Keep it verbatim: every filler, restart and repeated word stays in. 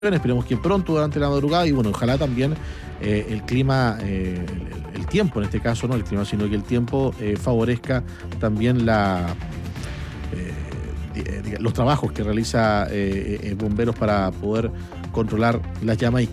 Esperemos que pronto durante la madrugada y bueno, ojalá también eh, el clima, eh, el, el tiempo en este caso, no el clima, sino que el tiempo eh, favorezca también la, eh, los trabajos que realiza eh, eh, bomberos para poder controlar las llamas y